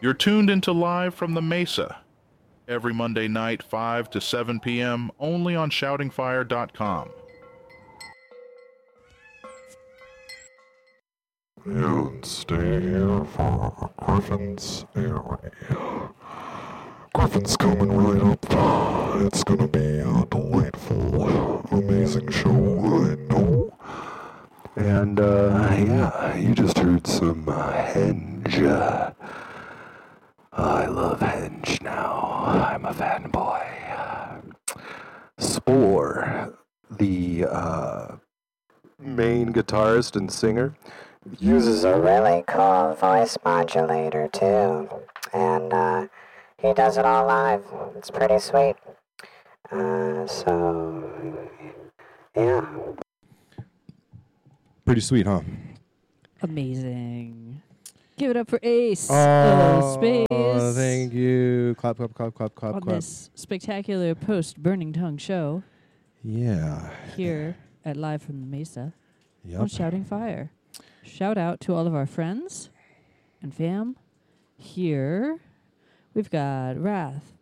You're tuned into Live from the Mesa every Monday night, 5 to 7 p.m., only on shoutingfire.com. And stay here for Griffin's area. Griffin's coming right up. It's gonna be a delightful, amazing show, I know. And, yeah, you just heard some Henge. I love Henge now. I'm a fanboy. Spore, the, main guitarist and singer, Uses a really cool voice modulator too, and he does it all live. It's pretty sweet. So yeah. Pretty sweet, huh? Amazing. Give it up for Ace Oh, Space. thank you. Clap, clap, clap, clap, clap, On clap. this spectacular post-Burning Tongue show Yeah. here at Live from the Mesa on Yep. Shouting Fire. Shout out to all of our friends and fam here. We've got Seth,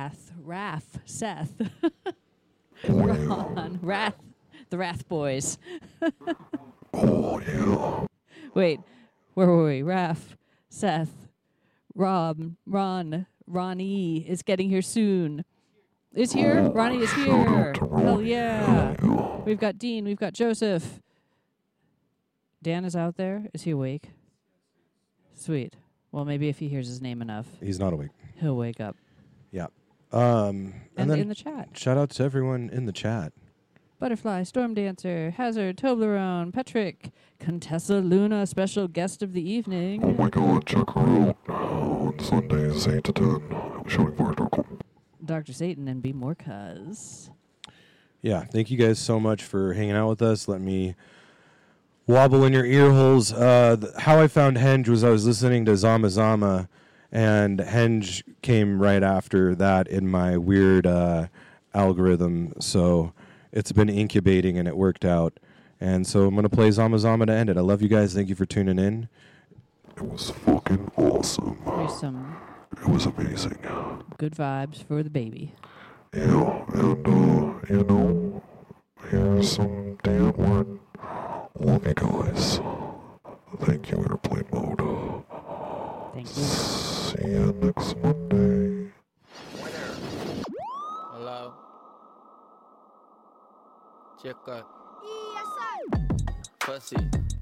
Ron, the Wrath Boys. oh yeah. Wait, where were we? Raph, Seth, Rob, Ronnie is getting here soon. Is here? Ronnie is here. Hell yeah. We've got Dean, we've got Joseph. Dan is out there. Is he awake? Sweet. Well, maybe if he hears his name enough, He's not awake. he'll wake up. Yeah. And then in the chat. shout out to everyone in the chat. Butterfly, Storm Dancer, Hazard, Toblerone, Petrick, Contessa Luna, special guest of the Oh evening. my god, check her out on Sundays 8 to 10. Shoutingfire.com. Dr. Satan and Be More Cuz. Yeah. Thank you guys so much for hanging out with us. Let me wobble in your ear holes. How I found Henge was I was listening to Zama Zama, and Henge came right after that in my weird algorithm. So it's been incubating, and it worked out. And so I'm going to play Zama Zama to end it. I love you guys. Thank you for tuning in. It was fucking awesome. Here's some It was amazing. good vibes for the baby. Yeah, and, here's some damn word. Love you guys. Thank you, Airplane Mode. Thank you. See you next Monday. Hello. Check out. Pussy.